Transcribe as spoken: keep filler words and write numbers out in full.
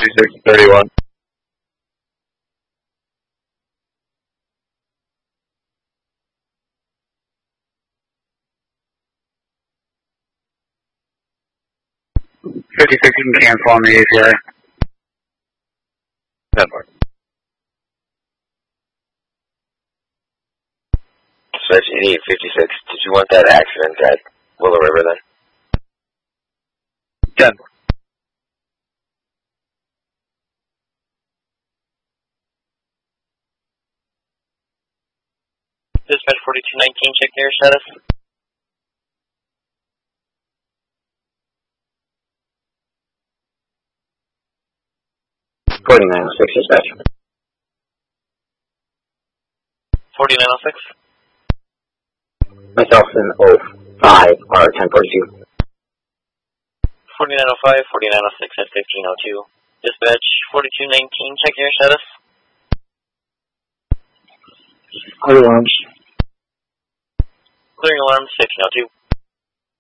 fifty-six thirty-one. fifty-six, you can cancel on the A P I. Network. Search E D fifty-six, did you want that accident at Willow River then? Denver. Dispatch forty-two nineteen, check your status. forty-nine oh six, dispatch. forty-nine oh six. Myself and oh five are ten forty-two. forty-nine oh five, forty-nine oh six at fifteen oh two. Dispatch forty-two nineteen, check your status. Clear alarms. Clearing alarms, fifteen oh two.